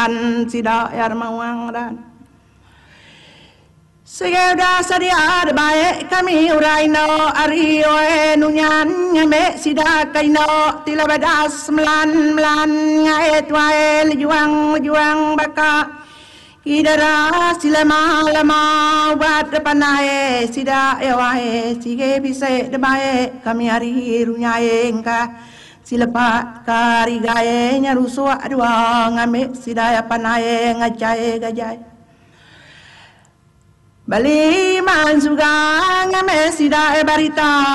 sida yar mawangran segeda sadia bae kami uraino ario nunyan ngame sida kaino tilabadas melan ngae tuae juang baka kidara silama lama wat panae sida ewae sige bise debae kami hari runyae engka silepat kari gaye nyarusu adua ngame sidaya panae ngacae gajai bali man suga ngame sidaya barita